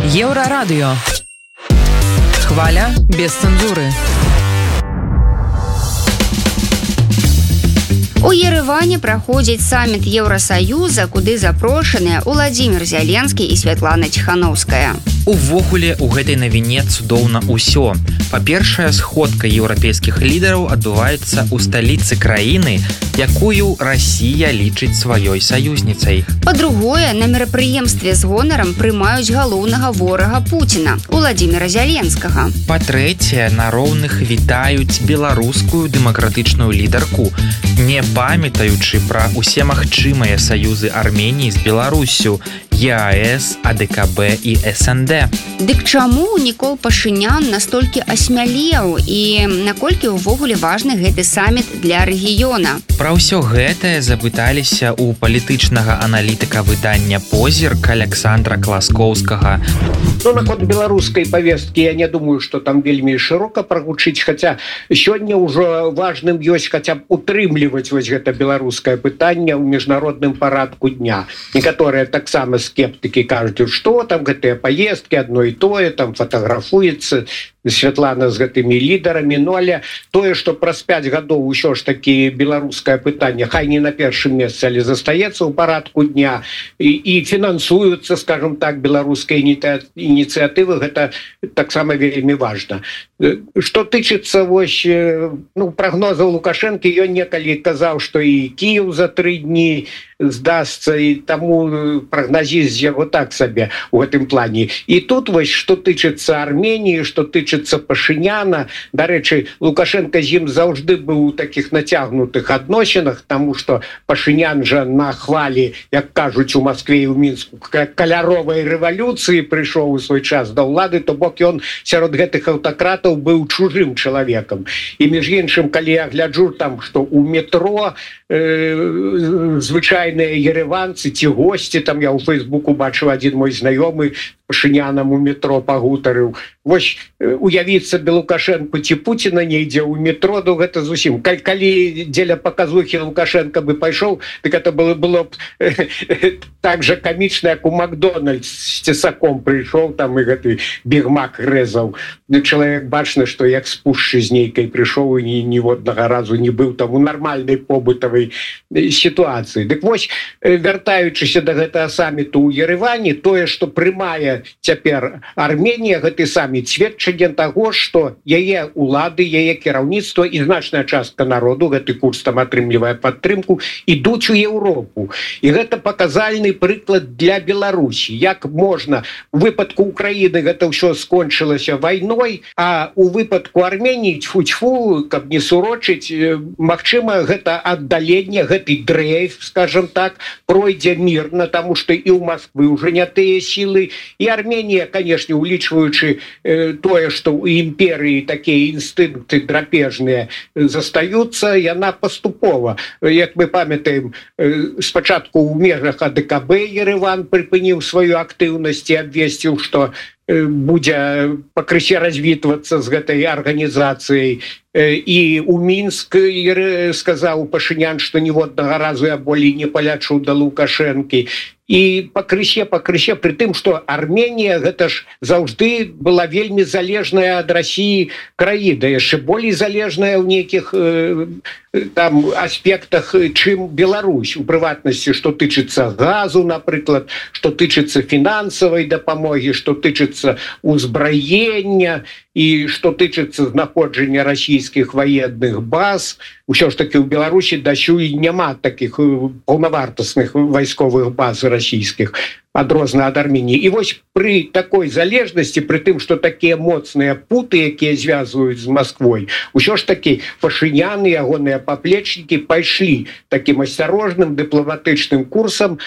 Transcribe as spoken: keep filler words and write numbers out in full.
Еўрарадыё. Хваля без цэнзуры. У Ерэване праходзіць саміт Еўрасаюза, куды запрошаныя Уладзімір Зяленскі і Святлана Ціханаўская. Увогуле, у гэтай навіне цудоўна ўсё. Па-першае, сходка еўрапейскіх лідараў адбываецца ў сталіцы краіны, якую Расія лічыць сваёй саюзніцай. Па-другое, на мерапрыемстве з гонарам прымаюць галоўнага ворага Пуціна, Уладзіміра Зяленскага. Па-трэцяе, на роўных вітаюць беларускую дэмакратычную лідарку, не памятаючы пра усе магчымыя саюзы Арменіі з Беларуссю, ЕАЭС, АДКБ і СНД. Дык чаму Нікол Пашынян настолькі асмялеў і наколькі ўвогуле важны гэты саміт для рэгіёна? Пра ўсё гэтае запыталіся ў палітычнага аналітыка выдання «Позірк» Александра Класкоўскага. Ну, наконт беларускай повесткі я не думаю, што там вельмі шырока прагучыць, хаця сёння ўжо важным ёсць хаця б утрымліваць вось гэта беларускае пытанне ў міжнародным парадку дня. Некаторыя таксама скептыкі кажуць, што там гэтыя поездкі, одно і тое, там фотаграфуецца Святлана з гэтымі лідарамі, ну але тое, што праз пяць гадоў усё ж такі беларускае пытанне, хай не на першым месцы, але застаецца ў парадку дня і, і фінансуюцца, скажем так, беларускай ініцыятывы, гэта таксама вельмі важна. Што тычыцца вось, ну, прагнозаў Лукашэнкі, ён некалі казаў, што і Кіеў за тры дні здасца, і таму прагназіст з яго так сабе у гэтым плане. І тут вось, што тычыцца Арменіі, што тычыцца Пашыняна, дарэчы, Лукашенко з ім заўжды быў у такіх нацягнутых адносінах, таму што Пашынян жа на хвалі, як кажуць у Маскве і ў Мінску, каляровай рэвалюцыі прыйшоў у свой час да ўлады, то бок ён сярод гэтых аўтакратаў быў чужым чалавекам. І між іншым, калі я гляджу там, што ў метро э, звычайныя ерэванцы ці госці, там я ў Фейсбуку бачыў адзін мой знаёмы Пашынянам у метро пагутарыў. Вось уявіцца бы Лукашенко ці Пуціна недзе ў метро, ну гэта зусім. Калі дзеля паказухі Лукашенко бы пайшоў, так это было, было б так жа камічна, як у Макдональдс з цесаком прыйшоў, там і гэты бігмак рэзаў. Чалавек бачна, што як з пушчы з нейкай прыйшоў і ніводнага разу не быў там у нармальнай побытавай сітуацыі. Дык вось, вяртаючыся да гэтага саміту ў Ерэване, тое, што прымае цяпер Арменія, гэты саміт, сведчанне таго, што яе улады, яе кіраўніцтва і значная частка народу, гэты курс там атрымлівае падтрымку, ідуць у Еўропу. І гэта паказальны прыклад для Беларусі. Як можна, у выпадку Украіны гэта ўсё скончылася вайной, а у выпадку Арменіі, тьфу-тьфу, каб не сурочыць, магчыма, гэта аддаленне, гэты дрейф, скажем так, пройдзе мірна, таму што і ў Масквы ўжо не тыя сілы, і Арменія, канешне, улічваючы э, тое, што ў імперыі такія інстынкты драпежныя застаюцца, яна паступова. Як мы памятаем, э, спачатку ў межах АДКБ Ерэван прыпыніў сваю актыўнасць і абвесціў, што э, будзе пакрысе развітвацца з гэтай арганізацыяй. І ў Мінск сказаў Пашынян, што ніводнага разу я болей не палячу да Лукашэнкі. І пакрысе, пакрысе, пры тым, што Арменія гэта ж заўжды была вельмі залежная ад Расіі краіна, яшчэ болей залежная ў нейкіх э, там аспектах, чым Беларусь, у прыватнасці, што тычыцца газу, напрыклад, што тычыцца фінансавай дапамогі, што тычыцца узбраення і што тычыцца знаходжання расійскіх ваенных баз. Усё ж такі ў Беларусі дасюль няма такіх паўнавартасных вайсковых баз расійскіх, адрозна ад Арменіі. І вось пры такой залежнасці, пры тым, што такія моцныя путы, якія звязваюць з Масквой, усё ж такі Пашынян і ягоныя паплечнікі пайшлі такім асцярожным дыпламатычным курсам